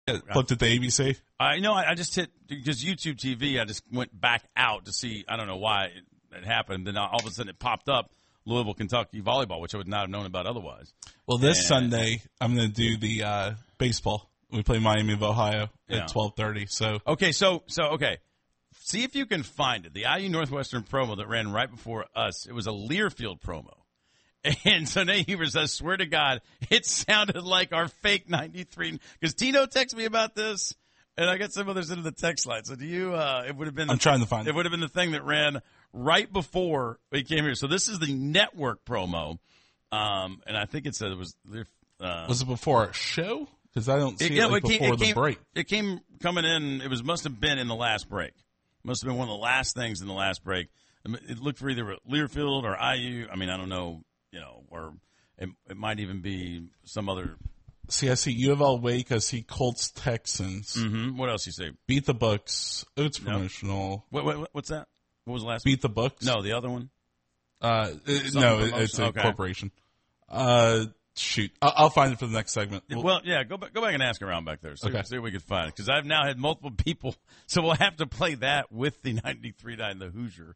Looked at the ABC. I just hit just YouTube TV. I just went back out to see. I don't know why it happened. Then all of a sudden it popped up Louisville, Kentucky volleyball, which I would not have known about otherwise. Well, this Sunday I'm going to do the baseball. We play Miami of Ohio at 12:30. So okay, so okay. See if you can find it. The IU Northwestern promo that ran right before us. It was a Learfield promo. And so Nate Huber says, swear to God, it sounded like our fake 93. Because Tino texted me about this, and I got some others into the text line. So do you, it would have been. I'm trying to find it. It would have been the thing that ran right before we came here. So this is the network promo. And I think it said it was. Was it before a show? Because I don't see it before the break. It came coming in. Must have been in the last break. Must have been one of the last things in the last break. It looked for either Learfield or IU. I mean, I don't know. Or it might even be some other. See, I see U of L Wake. I see Colts Texans. Mm-hmm. What else you say? Beat the Books. Oats promotional. What's that? What was the last? Beat the Books. No, the other one. No, it's a corporation. Shoot, I'll find it for the next segment. Well, yeah, go back and ask around back there. See if we could find it, because I've now had multiple people, so we'll have to play that with the 93.9 The Hoosier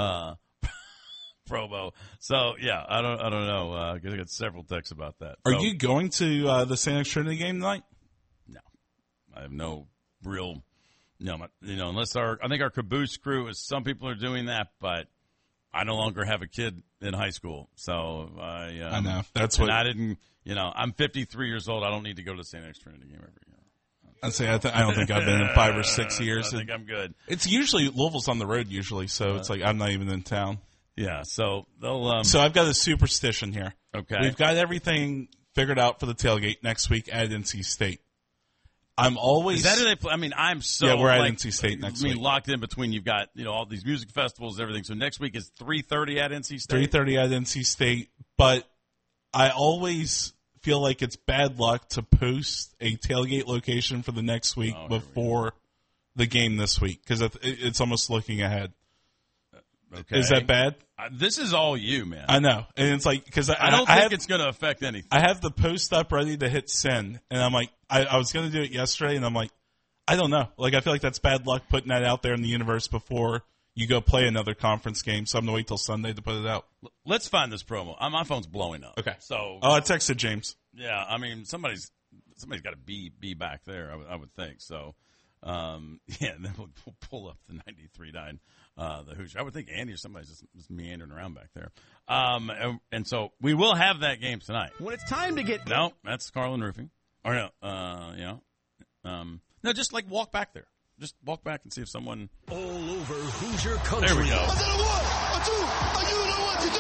promo. So yeah, I don't know. I got several texts about that. Are you going to the St. X Trinity game tonight? No, I have no real. No, unless I think our caboose crew is. Some people are doing that, but I no longer have a kid in high school, so I know that's what I didn't. I'm 53 years old. I don't need to go to the St. X Trinity game every year. I'd say I don't think I've been in 5 or 6 years. I think I'm good. It's usually Louisville's on the road so it's like I'm not even in town. Yeah, so they'll. So I've got a superstition here. Okay, we've got everything figured out for the tailgate next week at NC State. I'm always. Is that who they play? I mean, I'm so. Yeah, we're at NC State next week. Locked in between. You've got all these music festivals and everything. So next week is 3:30 at NC State. 3:30 at NC State, but I always feel like it's bad luck to post a tailgate location for the next week before the game this week, because it's almost looking ahead. Okay. Is that bad? This is all you, man. I know. And it's like, because I don't think it's going to affect anything. I have the post up ready to hit send, and I'm like, I was going to do it yesterday, and I'm like, I don't know. Like, I feel like that's bad luck putting that out there in the universe before you go play another conference game, so I'm going to wait till Sunday to put it out. Let's find this promo. My phone's blowing up. Okay. So. Oh, I texted James. Yeah, I mean, somebody's got to be back there, I would think. So, and then we'll pull up the 93.9. The Hoosier. I would think Andy or somebody's just meandering around back there. And so we will have that game tonight. When it's time to get... No, that's Carlin Roofing. Or no, no, just like walk back there. Just walk back and see if someone... All over Hoosier country. There we go. I said a 1, a 2, you know what to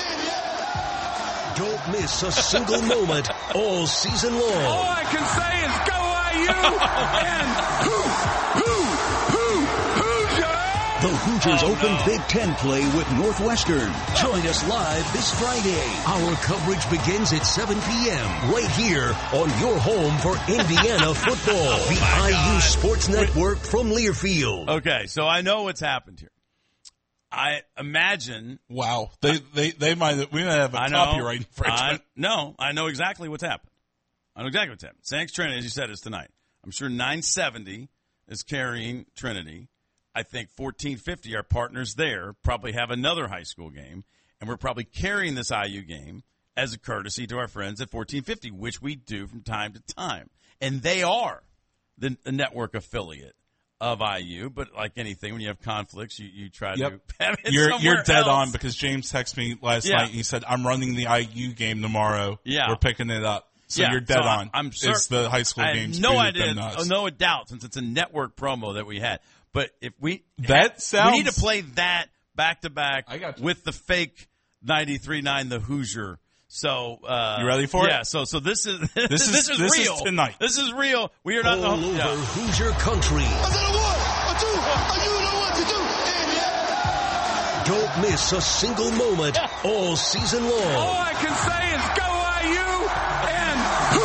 do. Don't miss a single moment all season long. All I can say is go IU and Hoosier! The Hoosiers open Big Ten play with Northwestern. Join us live this Friday. Our coverage begins at 7 p.m. right here on your home for Indiana football. The IU Sports Network from Learfield. Okay, so I know what's happened here. I imagine. Wow, we might have a copyright infringement. No, I know exactly what's happened. St. X Trinity, as you said, is tonight. I'm sure 970 is carrying Trinity. I think 1450, our partners there, probably have another high school game, and we're probably carrying this IU game as a courtesy to our friends at 1450, which we do from time to time. And they are the network affiliate of IU, but like anything, when you have conflicts, you try to have it You're dead else. on, because James texted me last night. He said, I'm running the IU game tomorrow. Yeah. We're picking it up. So you're dead on. I'm certain. It's the high school games. No idea, no doubt, since it's a network promo that we had. But if we need to play that back to back with the fake 93.9 The Hoosier. So you ready for it? Yeah. So this is real. This is tonight. This is real. We are not all over Hoosier country. I said a 1, a 2, you know what to do. Don't miss a single moment all season long. All I can say is go IU and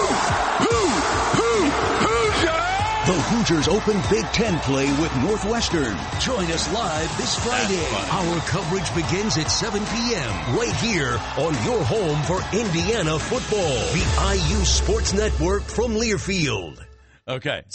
Hoosier! The Hoosiers open Big Ten play with Northwestern. Join us live this Friday. Our coverage begins at 7 p.m. right here on your home for Indiana football. The IU Sports Network from Learfield. Okay.